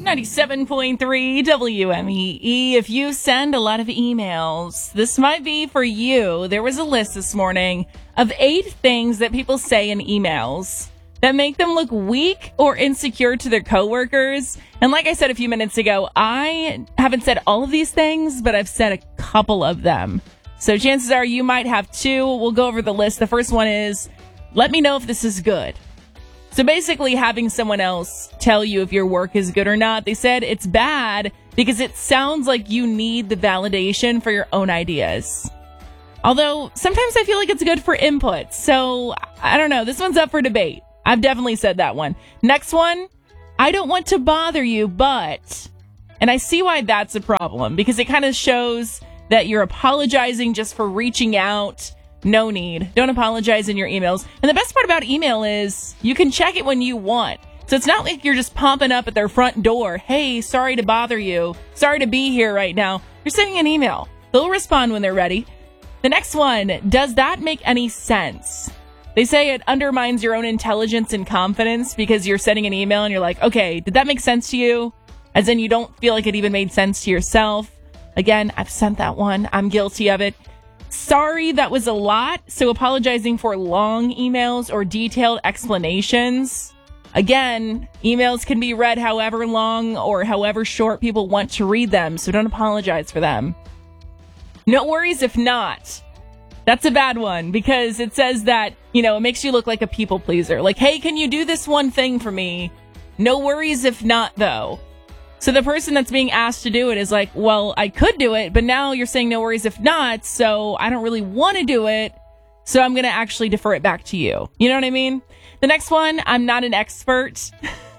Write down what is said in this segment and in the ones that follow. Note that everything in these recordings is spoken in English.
97.3 WMEE. If you send a lot of emails, this might be for you. There was a list this morning of 8 things that people say in emails that make them look weak or insecure to their coworkers. And like I said a few minutes ago, I haven't said all of these things, but I've said a couple of them. So chances are you might have 2. We'll go over the list. The first one is, let me know if this is good. So basically having someone else tell you if your work is good or not. They said it's bad because it sounds like you need the validation for your own ideas. Although sometimes I feel like it's good for input. So I don't know. This one's up for debate. I've definitely said that one. Next one, I don't want to bother you, but... And I see why that's a problem because it kind of shows that you're apologizing just for reaching out. No need. Don't apologize in your emails. And the best part about email is you can check it when you want. So it's not like you're just pumping up at their front door. Hey, sorry to bother you. Sorry to be here right now. You're sending an email. They'll respond when they're ready. The next one, does that make any sense? They say it undermines your own intelligence and confidence because you're sending an email and you're like, okay, did that make sense to you? As in you don't feel like it even made sense to yourself. Again, I've sent that one. I'm guilty of it. Sorry, that was a lot. So apologizing for long emails or detailed explanations. Again, emails can be read however long or however short people want to read them. So don't apologize for them. No worries if not. That's a bad one because it says that, it makes you look like a people pleaser. Like, hey, can you do this one thing for me? No worries if not, though. So the person that's being asked to do it is like, well, I could do it, but now you're saying no worries if not, so I don't really want to do it, so I'm going to actually defer it back to you. You know what I mean? The next one, I'm not an expert.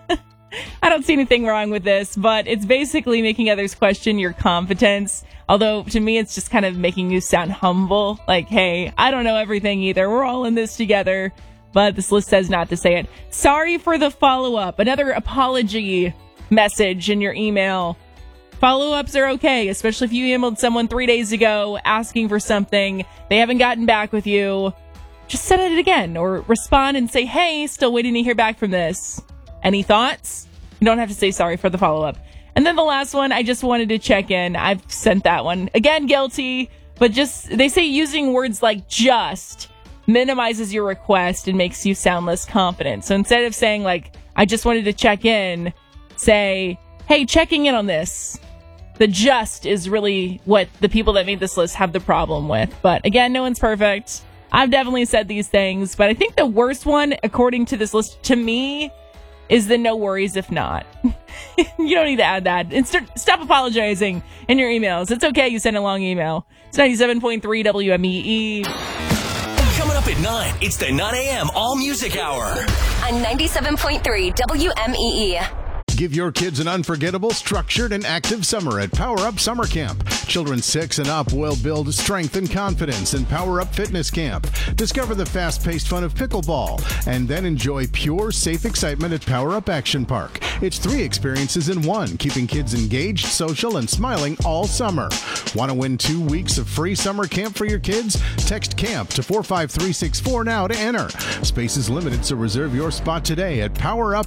I don't see anything wrong with this, but it's basically making others question your competence. Although, to me, it's just kind of making you sound humble. Like, hey, I don't know everything either. We're all in this together. But this list says not to say it. Sorry for the follow-up. Another apology message in your email. Follow-ups are okay, especially if you emailed someone 3 days ago asking for something. They haven't gotten back with you. Just send it again or respond and say, hey, still waiting to hear back from this. Any thoughts? You don't have to say sorry for the follow-up. And then the last one, I just wanted to check in. I've sent that one. Again, guilty, but they say using words like just minimizes your request and makes you sound less confident. So instead of saying like, I just wanted to check in, say, hey, checking in on this. The just is really what the people that made this list have the problem with. But again, no one's perfect. I've definitely said these things, but I think the worst one, according to this list, to me, is the no worries if not. You don't need to add that. And stop apologizing in your emails. It's okay you send a long email. It's 97.3 WMEE. Coming up at 9, it's the 9 a.m. All Music Hour. On 97.3 WMEE. Give your kids an unforgettable, structured, and active summer at Power Up Summer Camp. Children 6 and up will build strength and confidence in Power Up Fitness Camp. Discover the fast-paced fun of pickleball, and then enjoy pure, safe excitement at Power Up Action Park. It's 3 experiences in one, keeping kids engaged, social, and smiling all summer. Want to win 2 weeks of free summer camp for your kids? Text CAMP to 45364 now to enter. Space is limited, so reserve your spot today at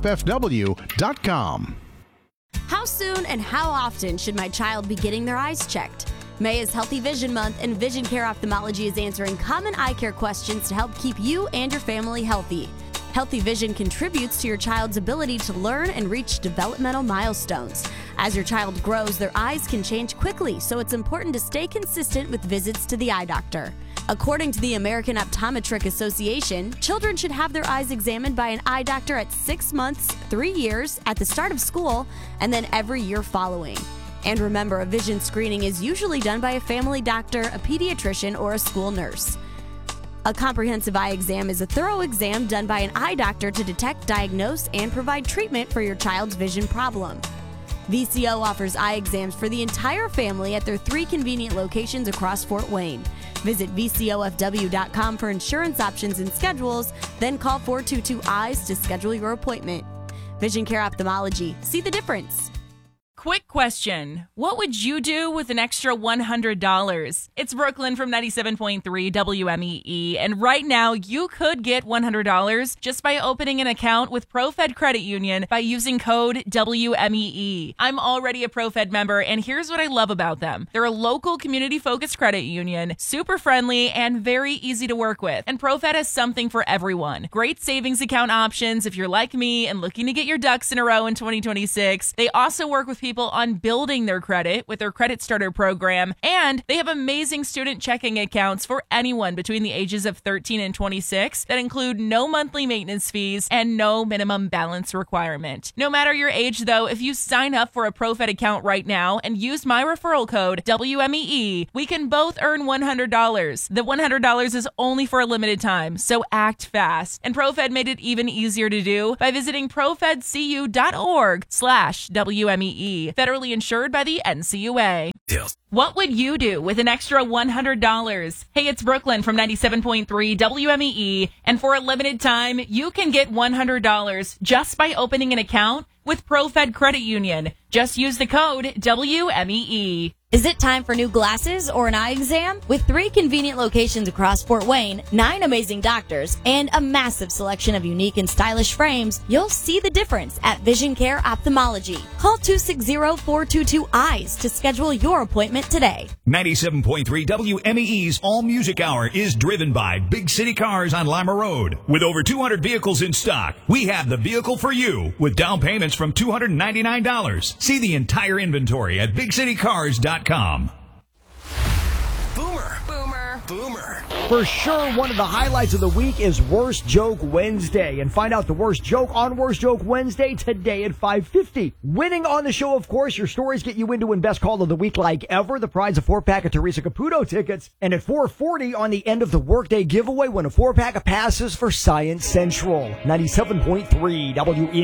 powerupfw.com. How soon and how often should my child be getting their eyes checked? May is Healthy Vision Month, and Vision Care Ophthalmology is answering common eye care questions to help keep you and your family healthy. Healthy Vision contributes to your child's ability to learn and reach developmental milestones. As your child grows, their eyes can change quickly, so it's important to stay consistent with visits to the eye doctor. According to the American Optometric Association, children should have their eyes examined by an eye doctor at 6 months, 3 years, at the start of school, and then every year following. And remember, a vision screening is usually done by a family doctor, a pediatrician, or a school nurse. A comprehensive eye exam is a thorough exam done by an eye doctor to detect, diagnose, and provide treatment for your child's vision problem. VCO offers eye exams for the entire family at their 3 convenient locations across Fort Wayne. Visit VCOFW.com for insurance options and schedules, then call 422-EYES to schedule your appointment. Vision Care Ophthalmology. See the difference. Quick question. What would you do with an extra $100? It's Brooklyn from 97.3 WMEE. And right now, you could get $100 just by opening an account with ProFed Credit Union by using code WMEE. I'm already a ProFed member, and here's what I love about them. They're a local community-focused credit union, super friendly, and very easy to work with. And ProFed has something for everyone. Great savings account options if you're like me and looking to get your ducks in a row in 2026. They also work with people on building their credit with their Credit Starter program, and they have amazing student checking accounts for anyone between the ages of 13 and 26 that include no monthly maintenance fees and no minimum balance requirement. No matter your age, though, if you sign up for a ProFed account right now and use my referral code WMEE, we can both earn $100. The $100 is only for a limited time, so act fast. And ProFed made it even easier to do by visiting profedcu.org/WMEE. Federally insured by the NCUA. What would you do with an extra $100? Hey, it's Brooklyn from 97.3 WMEE, and for a limited time, you can get $100 just by opening an account with ProFed Credit Union. Just use the code WMEE. Is it time for new glasses or an eye exam? With 3 convenient locations across Fort Wayne, 9 amazing doctors, and a massive selection of unique and stylish frames, you'll see the difference at Vision Care Ophthalmology. Call 260-422-EYES to schedule your appointment today. 97.3 WMEE's All Music Hour is driven by Big City Cars on Lima Road. With over 200 vehicles in stock, we have the vehicle for you with down payments from $299. See the entire inventory at BigCityCars.com. Boomer. Boomer. Boomer. For sure, one of the highlights of the week is Worst Joke Wednesday. And find out the worst joke on Worst Joke Wednesday today at 5:50. Winning on the show, of course, your stories get you into and Best Call of the Week like ever. The prize of 4-pack of Teresa Caputo tickets. And at 4:40 on the end of the workday giveaway, win a 4-pack of passes for Science Central. 97.3 WE.